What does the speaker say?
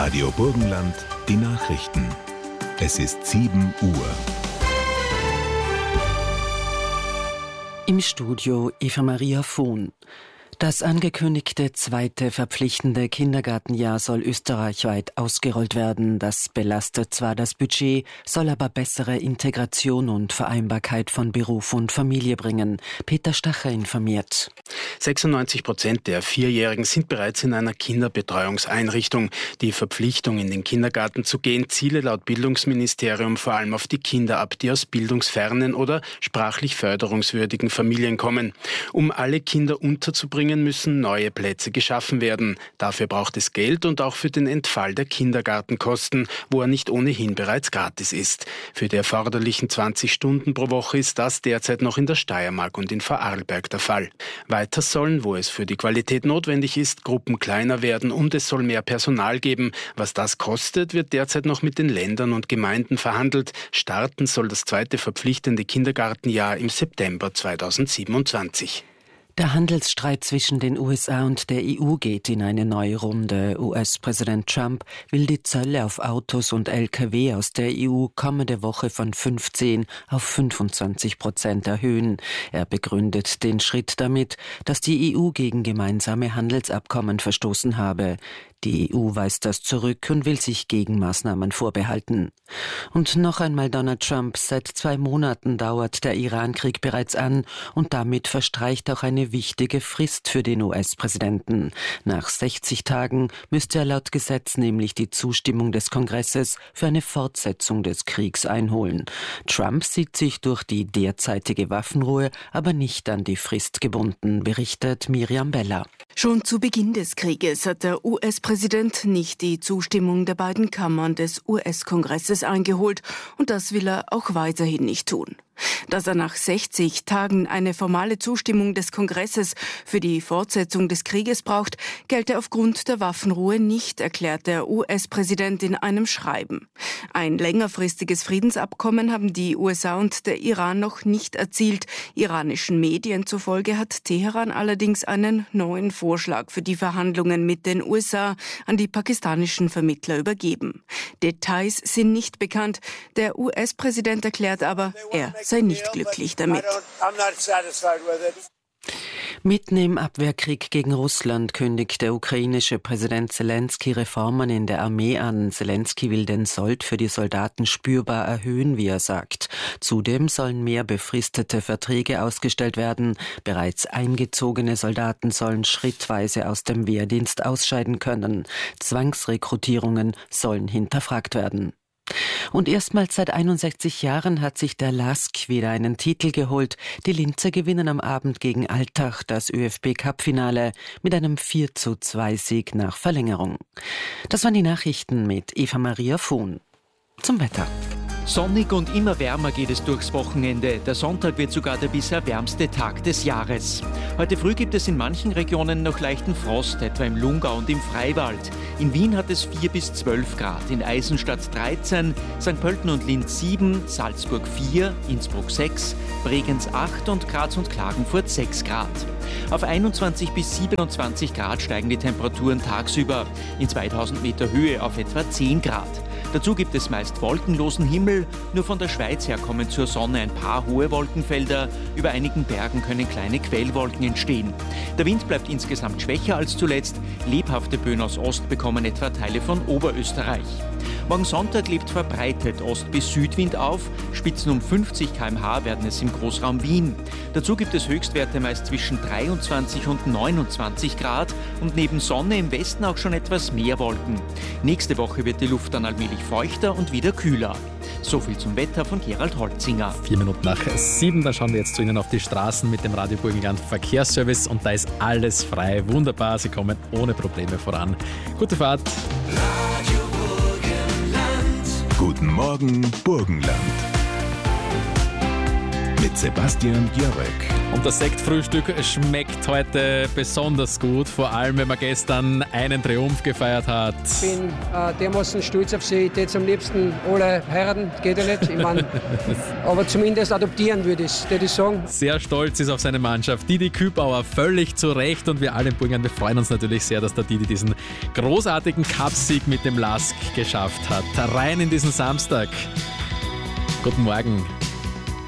Radio Burgenland, die Nachrichten. Es ist 7 Uhr. Im Studio Eva-Maria Vohn. Das angekündigte zweite verpflichtende Kindergartenjahr soll österreichweit ausgerollt werden. Das belastet zwar das Budget, soll aber bessere Integration und Vereinbarkeit von Beruf und Familie bringen. Peter Stacher informiert. 96% der Vierjährigen sind bereits in einer Kinderbetreuungseinrichtung. Die Verpflichtung, in den Kindergarten zu gehen, ziele laut Bildungsministerium vor allem auf die Kinder ab, die aus bildungsfernen oder sprachlich förderungswürdigen Familien kommen. Um alle Kinder unterzubringen, müssen neue Plätze geschaffen werden. Dafür braucht es Geld und auch für den Entfall der Kindergartenkosten, wo er nicht ohnehin bereits gratis ist. Für die erforderlichen 20 Stunden pro Woche ist das derzeit noch in der Steiermark und in Vorarlberg der Fall. Weiter sollen, wo es für die Qualität notwendig ist, Gruppen kleiner werden und es soll mehr Personal geben. Was das kostet, wird derzeit noch mit den Ländern und Gemeinden verhandelt. Starten soll das zweite verpflichtende Kindergartenjahr im September 2027. Der Handelsstreit zwischen den USA und der EU geht in eine neue Runde. US-Präsident Trump will die Zölle auf Autos und Lkw aus der EU kommende Woche von 15 auf 25% erhöhen. Er begründet den Schritt damit, dass die EU gegen gemeinsame Handelsabkommen verstoßen habe. Die EU weist das zurück und will sich Gegenmaßnahmen vorbehalten. Und noch einmal Donald Trump. Seit 2 Monaten dauert der Iran-Krieg bereits an und damit verstreicht auch eine wichtige Frist für den US-Präsidenten. Nach 60 Tagen müsste er laut Gesetz nämlich die Zustimmung des Kongresses für eine Fortsetzung des Kriegs einholen. Trump sieht sich durch die derzeitige Waffenruhe aber nicht an die Frist gebunden, berichtet Miriam Beller. Schon zu Beginn des Krieges hat der US-Präsident nicht die Zustimmung der beiden Kammern des US-Kongresses eingeholt und das will er auch weiterhin nicht tun. Dass er nach 60 Tagen eine formale Zustimmung des Kongresses für die Fortsetzung des Krieges braucht, gelte aufgrund der Waffenruhe nicht, erklärt der US-Präsident in einem Schreiben. Ein längerfristiges Friedensabkommen haben die USA und der Iran noch nicht erzielt. Iranischen Medien zufolge hat Teheran allerdings einen neuen Vorschlag für die Verhandlungen mit den USA an die pakistanischen Vermittler übergeben. Details sind nicht bekannt. Der US-Präsident erklärt aber, er sei nicht glücklich damit. Mitten im Abwehrkrieg gegen Russland kündigt der ukrainische Präsident Zelensky Reformen in der Armee an. Zelensky will den Sold für die Soldaten spürbar erhöhen, wie er sagt. Zudem sollen mehr befristete Verträge ausgestellt werden. Bereits eingezogene Soldaten sollen schrittweise aus dem Wehrdienst ausscheiden können. Zwangsrekrutierungen sollen hinterfragt werden. Und erstmals seit 61 Jahren hat sich der LASK wieder einen Titel geholt. Die Linzer gewinnen am Abend gegen Altach das ÖFB-Cup-Finale mit einem 4:2-Sieg nach Verlängerung. Das waren die Nachrichten mit Eva-Maria Vohn. Zum Wetter. Sonnig und immer wärmer geht es durchs Wochenende. Der Sonntag wird sogar der bisher wärmste Tag des Jahres. Heute früh gibt es in manchen Regionen noch leichten Frost, etwa im Lungau und im Freiwald. In Wien hat es 4 bis 12 Grad, in Eisenstadt 13, St. Pölten und Linz 7, Salzburg 4, Innsbruck 6, Bregenz 8 und Graz und Klagenfurt 6 Grad. Auf 21 bis 27 Grad steigen die Temperaturen tagsüber, in 2000 Meter Höhe auf etwa 10 Grad. Dazu gibt es meist wolkenlosen Himmel, nur von der Schweiz her kommen zur Sonne ein paar hohe Wolkenfelder, über einigen Bergen können kleine Quellwolken entstehen. Der Wind bleibt insgesamt schwächer als zuletzt, lebhafte Böen aus Ost bekommen etwa Teile von Oberösterreich. Morgen Sonntag lebt verbreitet Ost- bis Südwind auf, Spitzen um 50 km/h werden es im Großraum Wien. Dazu gibt es Höchstwerte meist zwischen 23 und 29 Grad und neben Sonne im Westen auch schon etwas mehr Wolken. Nächste Woche wird die Luft dann allmählich feuchter und wieder kühler. So viel zum Wetter von Gerald Holzinger. 4 Minuten nach 7, dann schauen wir jetzt zu Ihnen auf die Straßen mit dem Radio Burgenland Verkehrsservice und da ist alles frei, wunderbar, Sie kommen ohne Probleme voran. Gute Fahrt. Radio Burgenland. Guten Morgen, Burgenland. Mit Sebastian Jörek. Und das Sektfrühstück schmeckt heute besonders gut, vor allem wenn man gestern einen Triumph gefeiert hat. Ich bin dermaßen stolz auf sie. Ich würde am liebsten alle heiraten, geht ja nicht. Ich mein, aber zumindest adoptieren würde ich sagen. Sehr stolz ist auf seine Mannschaft. Didi Kübauer, völlig zu Recht. Und wir alle in Burgenland, wir freuen uns natürlich sehr, dass der Didi diesen großartigen Cupsieg mit dem LASK geschafft hat. Rein in diesen Samstag. Guten Morgen.